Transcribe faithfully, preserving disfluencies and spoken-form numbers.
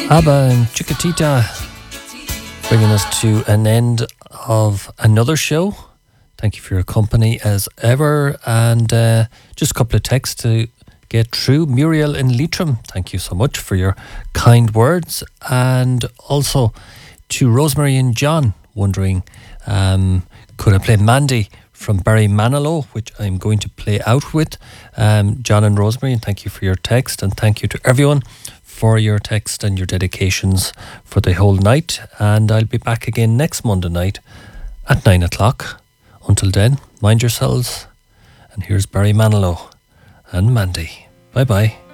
ABBA and Chiquitita bringing us to an end of another show. Thank you for your company as ever. And uh, just a couple of texts to get through. Muriel in Leitrim, thank you so much for your kind words. And also to Rosemary and John, wondering, um, could I play Mandy from Barry Manilow, which I'm going to play out with. Um, John and Rosemary, and thank you for your text. And thank you to everyone for your text and your dedications for the whole night. And I'll be back again next Monday night at nine o'clock. Until then, mind yourselves. And here's Barry Manilow and Mandy. Bye bye.